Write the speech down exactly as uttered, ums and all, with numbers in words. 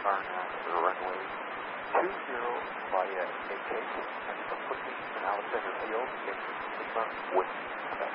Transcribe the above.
R nine for runway two zero via A K, and approaching Alexander Field in Sigma with